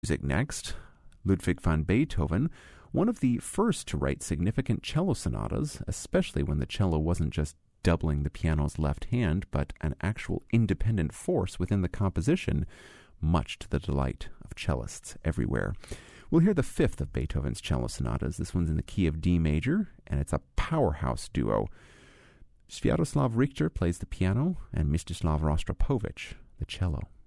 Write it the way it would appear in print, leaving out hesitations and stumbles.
Music next. Ludwig van Beethoven, one of the first to write significant cello sonatas, especially when the cello wasn't just doubling the piano's left hand, but an actual independent force within the composition, much to the delight of cellists everywhere. We'll hear the fifth of Beethoven's cello sonatas. This one's in the key of D major, and it's a powerhouse duo. Sviatoslav Richter plays the piano, and Mstislav Rostropovich the cello.